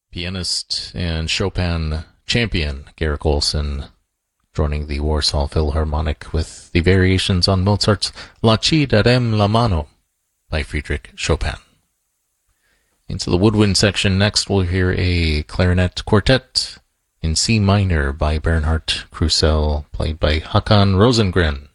Pianist and Chopin champion Garrick Olson joining the Warsaw Philharmonic with the variations on Mozart's La Ci darem la mano by Friedrich Chopin. Into the woodwind section next, we'll hear a clarinet quartet in C minor by Bernhard Krusell, played by Hakan Rosengren.